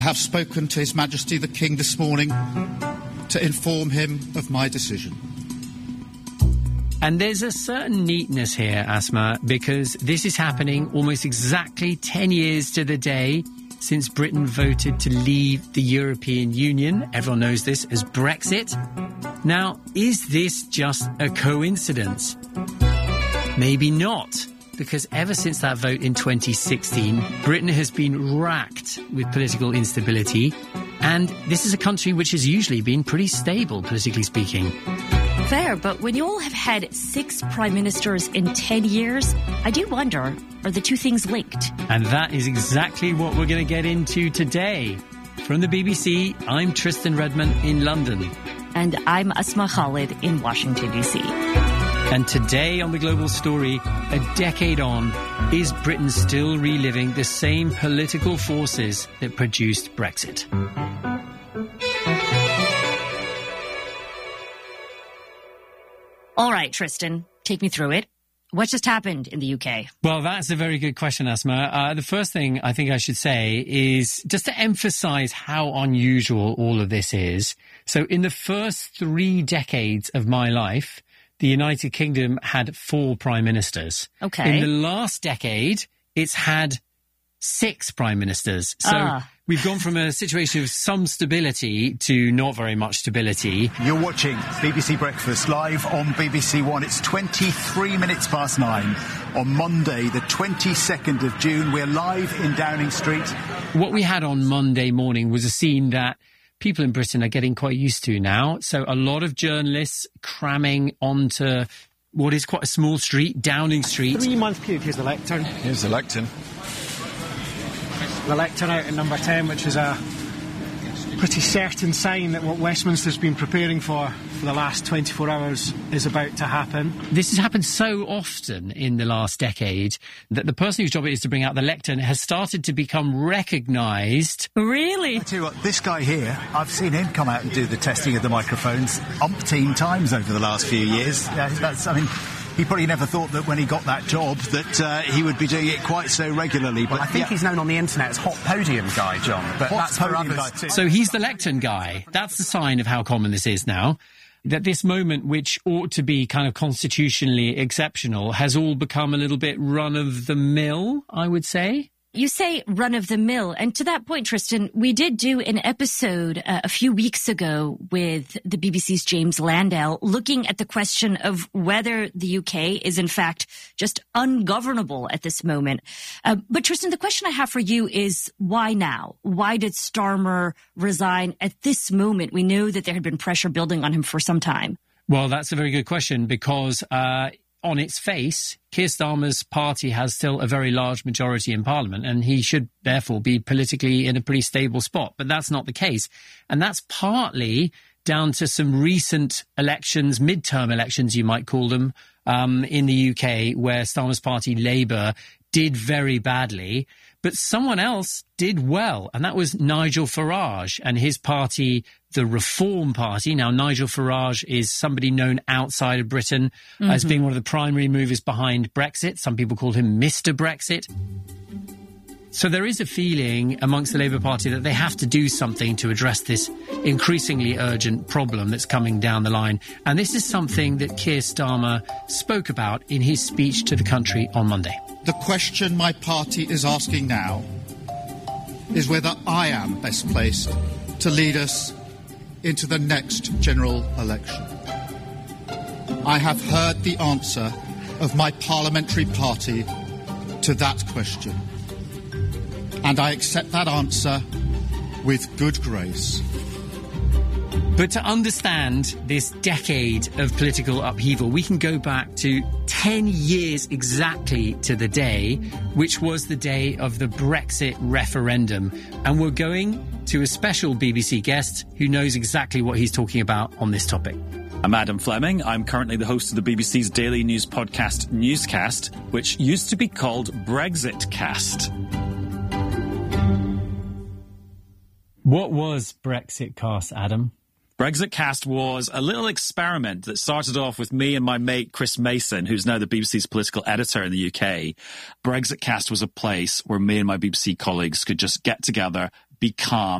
I have spoken to His Majesty the King this morning to inform him of my decision. And there's a certain neatness here, Asma, because this is happening almost exactly 10 years to the day since Britain voted to leave the European Union. Everyone knows this as Brexit. Now, is this just a coincidence? Maybe not, because ever since that vote in 2016, Britain has been racked with political instability, and this is a country which has usually been pretty stable, politically speaking. Fair, but when you all have had 6 prime ministers in 10 years, I do wonder, are the two things linked? And that is exactly what we're going to get into today. From the BBC, I'm Tristan Redman in London. And I'm Asma Khalid in Washington, D.C. And today on The Global Story, a decade on, is Britain still reliving the same political forces that produced Brexit? All right, Tristan, take me through it. What just happened in the UK? Well, that's a very good question, Asma. The first thing I think I should say is just to emphasize how unusual all of this is. So in the first 3 decades of my life, the United Kingdom had 4 prime ministers. Okay. In the last decade, it's had 6 prime ministers. So we've gone from a situation of some stability to not very much stability. You're watching BBC Breakfast live on BBC One. It's 23 minutes past 9 on Monday, the 22nd of June. We're live in Downing Street. What we had on Monday morning was a scene that people in Britain are getting quite used to now. So a lot of journalists cramming onto what is quite a small street, Downing Street. 3-month period. Here's the lectern. Here's the lectern. The lectern out in number 10, which is a pretty certain sign that what Westminster's been preparing for the last 24 hours is about to happen. This has happened so often in the last decade that the person whose job it is to bring out the lectern has started to become recognised. Really? I tell you what, this guy here, I've seen him come out and do the testing of the microphones umpteen times over the last few years. He probably never thought that when he got that job that he would be doing it quite so regularly. But I think he's known on the internet as Hot Podium Guy, John. But that's for others. So he's the lectern guy. That's the sign of how common this is now. That this moment, which ought to be kind of constitutionally exceptional, has all become a little bit run-of-the-mill, I would say. You say run-of-the-mill, and to that point, Tristan, we did do an episode a few weeks ago with the BBC's James Landau looking at the question of whether the UK is in fact just ungovernable at this moment. But Tristan, the question I have for you is why now? Why did Starmer resign at this moment? We know that there had been pressure building on him for some time. Well, that's a very good question because on its face, Keir Starmer's party has still a very large majority in Parliament, and he should therefore be politically in a pretty stable spot. But that's not the case. And that's partly down to some recent elections, midterm elections, you might call them, in the UK, where Starmer's party, Labour, did very badly. But someone else did well, and that was Nigel Farage and his party, the Reform Party. Now, Nigel Farage is somebody known outside of Britain as being one of the primary movers behind Brexit. Some people called him Mr. Brexit. So there is a feeling amongst the Labour Party that they have to do something to address this increasingly urgent problem that's coming down the line. And this is something that Keir Starmer spoke about in his speech to the country on Monday. The question my party is asking now is whether I am best placed to lead us into the next general election. I have heard the answer of my parliamentary party to that question, and I accept that answer with good grace. But to understand this decade of political upheaval, we can go back to 10 years exactly to the day, which was the day of the Brexit referendum. And we're going to a special BBC guest who knows exactly what he's talking about on this topic. I'm Adam Fleming. I'm currently the host of the BBC's daily news podcast, Newscast, which used to be called Brexit Cast. What was Brexit Cast, Adam? Brexit Cast was a little experiment that started off with me and my mate Chris Mason, who's now the BBC's political editor in the UK. Brexit Cast was a place where me and my BBC colleagues could just get together, be calm.